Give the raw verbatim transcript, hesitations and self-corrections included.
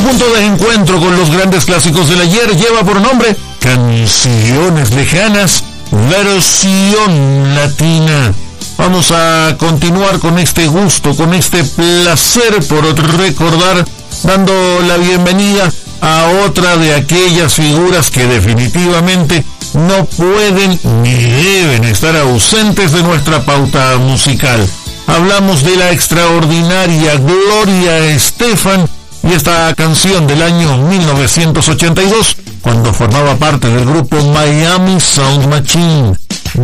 punto de encuentro con los grandes clásicos del ayer lleva por nombre Canciones Lejanas, versión latina. Vamos a continuar con este gusto, con este placer por recordar, dando la bienvenida a otra de aquellas figuras que definitivamente no pueden ni deben estar ausentes de nuestra pauta musical. Hablamos de la extraordinaria Gloria Estefan y esta canción del año mil novecientos ochenta y dos, cuando formaba parte del grupo Miami Sound Machine.